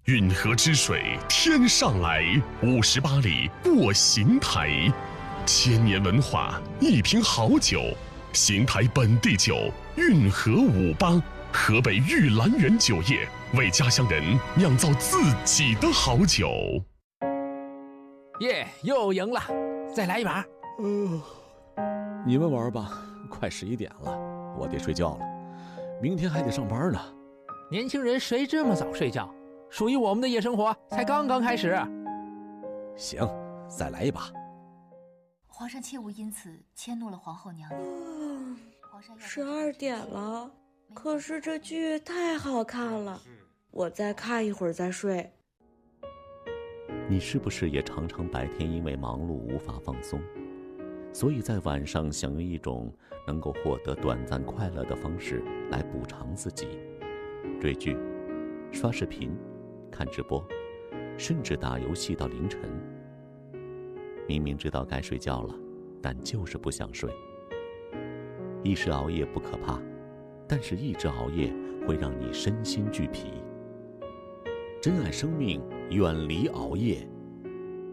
运河之水天上来，58里过邢台。千年文化，一瓶好酒，邢台本地酒，运河58，河北玉兰园酒业为家乡人酿造自己的好酒。 耶，又赢了，再来一把。 你们玩吧，快11点了，我得睡觉了，明天还得上班呢。 年轻人谁这么早睡觉？属于我们的夜生活才刚刚开始。 行，再来一把。 皇上切勿因此迁怒了皇后娘娘。 12点了，可是这剧太好看了，我再看一会儿再睡。 你是不是也常常白天因为忙碌无法放松，所以在晚上想用一种能够获得短暂快乐的方式来补偿自己？追剧、刷视频、看直播，甚至打游戏到凌晨。明明知道该睡觉了，但就是不想睡。一时熬夜不可怕，但是一直熬夜会让你身心俱疲。珍爱生命，远离熬夜，